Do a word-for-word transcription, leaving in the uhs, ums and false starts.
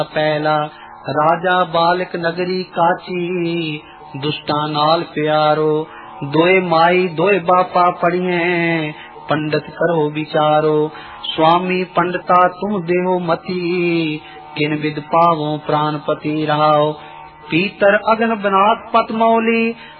पहला राजा बालक नगरी काची, दुष्टा नाल प्यारो, दोए माई दोए बापा पढ़िए, पंडित करो विचारो। स्वामी पंडिता तुम देहो मती, किन विद पावो प्राणपति रहाओ। पीतर अगन बनात पत मौली,